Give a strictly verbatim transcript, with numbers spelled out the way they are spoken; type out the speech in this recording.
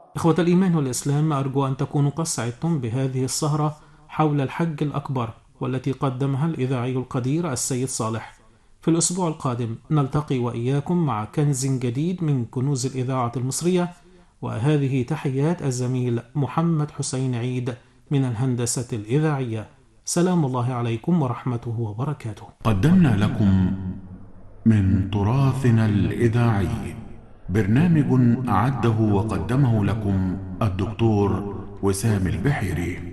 إخوة الإيمان والإسلام، أرجو أن تكونوا قد سعدتم بهذه السهرة حول الحج الأكبر، والتي قدمها الإذاعي القدير السيد صالح. في الأسبوع القادم نلتقي وإياكم مع كنز جديد من كنوز الإذاعة المصرية، وهذه تحيات الزميل محمد حسين عيد من الهندسة الإذاعية. سلام الله عليكم ورحمته وبركاته. قدمنا لكم من تراثنا الإذاعي برنامج أعده وقدمه لكم الدكتور وسام البحيري.